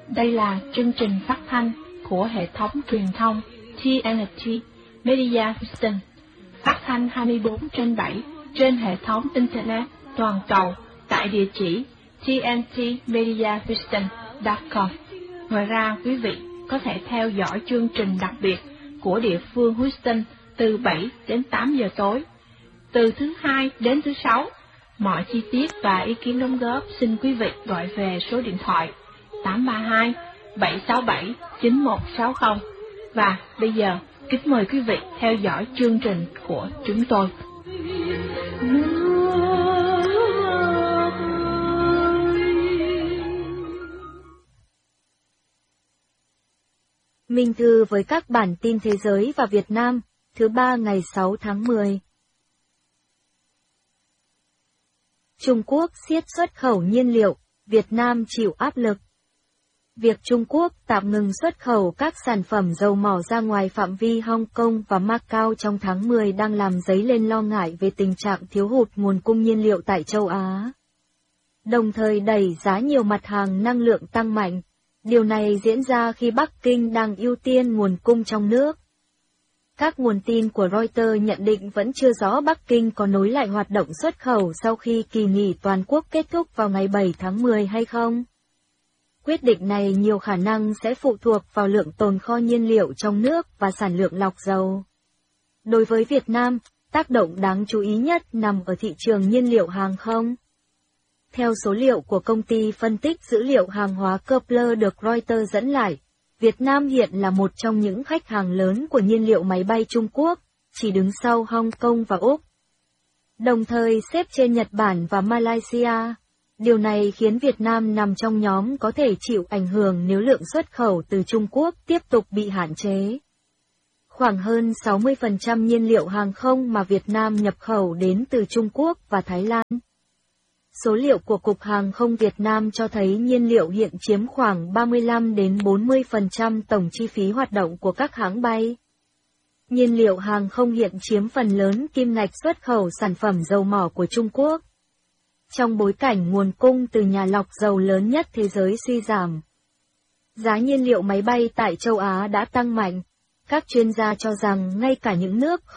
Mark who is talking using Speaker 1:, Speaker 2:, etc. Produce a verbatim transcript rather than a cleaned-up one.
Speaker 1: Đây là chương trình phát thanh của hệ thống truyền thông tê en tê Media Houston, phát thanh hai mươi bốn trên bảy trên hệ thống Internet toàn cầu tại địa chỉ t n t media houston chấm com. Ngoài ra, quý vị có thể theo dõi chương trình đặc biệt của địa phương Houston từ bảy đến tám giờ tối, từ thứ hai đến thứ sáu. Mọi chi tiết và ý kiến đóng góp xin quý vị gọi về số điện thoại tám ba hai bảy sáu bảy chín một sáu không. Và bây giờ, kính mời quý vị theo dõi chương trình của chúng tôi.
Speaker 2: Minh Thư với các bản tin thế giới và Việt Nam, thứ ba ngày sáu tháng mười. Trung Quốc siết xuất khẩu nhiên liệu, Việt Nam chịu áp lực. Việc Trung Quốc tạm ngừng xuất khẩu các sản phẩm dầu mỏ ra ngoài phạm vi Hong Kong và Macau trong tháng mười đang làm dấy lên lo ngại về tình trạng thiếu hụt nguồn cung nhiên liệu tại châu Á, đồng thời đẩy giá nhiều mặt hàng năng lượng tăng mạnh. Điều này diễn ra khi Bắc Kinh đang ưu tiên nguồn cung trong nước. Các nguồn tin của Reuters nhận định vẫn chưa rõ Bắc Kinh có nối lại hoạt động xuất khẩu sau khi kỳ nghỉ toàn quốc kết thúc vào ngày bảy tháng mười hay không. Quyết định này nhiều khả năng sẽ phụ thuộc vào lượng tồn kho nhiên liệu trong nước và sản lượng lọc dầu. Đối với Việt Nam, tác động đáng chú ý nhất nằm ở thị trường nhiên liệu hàng không. Theo số liệu của công ty phân tích dữ liệu hàng hóa Kepler được Reuters dẫn lại, Việt Nam hiện là một trong những khách hàng lớn của nhiên liệu máy bay Trung Quốc, chỉ đứng sau Hong Kong và Úc, đồng thời xếp trên Nhật Bản và Malaysia. Điều này khiến Việt Nam nằm trong nhóm có thể chịu ảnh hưởng nếu lượng xuất khẩu từ Trung Quốc tiếp tục bị hạn chế. Khoảng hơn sáu mươi phần trăm nhiên liệu hàng không mà Việt Nam nhập khẩu đến từ Trung Quốc và Thái Lan. Số liệu của Cục Hàng không Việt Nam cho thấy nhiên liệu hiện chiếm khoảng ba mươi lăm đến bốn mươi phần trăm tổng chi phí hoạt động của các hãng bay. Nhiên liệu hàng không hiện chiếm phần lớn kim ngạch xuất khẩu sản phẩm dầu mỏ của Trung Quốc. Trong bối cảnh nguồn cung từ nhà lọc dầu lớn nhất thế giới suy giảm, giá nhiên liệu máy bay tại châu Á đã tăng mạnh. Các chuyên gia cho rằng ngay cả những nước